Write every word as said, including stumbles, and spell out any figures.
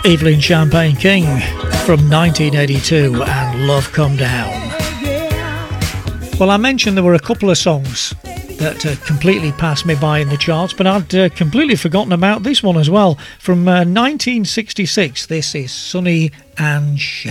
Evelyn Champagne King from nineteen eighty-two and Love Come Down. Well, I mentioned there were a couple of songs that uh, completely passed me by in the charts, but I'd uh, completely forgotten about this one as well. From uh, nineteen sixty-six, this is Sonny and Cher.